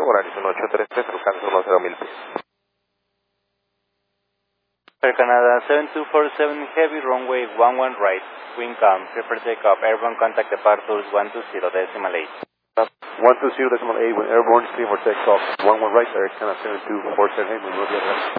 horario 1833, alcanza 10,000 pies. Air Canada 7247 Heavy, runway 11 right, wind calm, prepare takeoff, airborne contact departures 120, decimal 8. 120.8, when airborne, clear for takeoff, 11 right, Air Canada 7247 Heavy,